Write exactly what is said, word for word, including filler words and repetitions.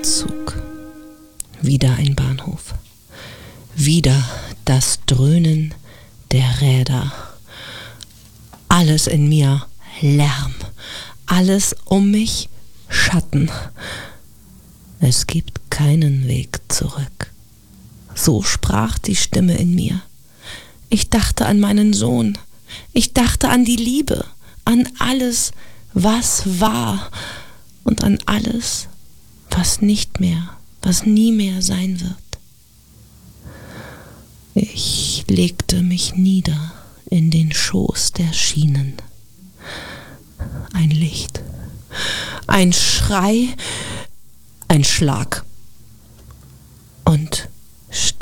Zug. Wieder ein Bahnhof. Wieder das Dröhnen der Räder. Alles in mir Lärm. Alles um mich Schatten. Es gibt keinen Weg zurück. So sprach die Stimme in mir. Ich dachte an meinen Sohn. Ich dachte an die Liebe, an alles, was war und an alles, was nicht mehr, was nie mehr sein wird. Ich legte mich nieder in den Schoß der Schienen. Ein Licht, ein Schrei, ein Schlag und Stille.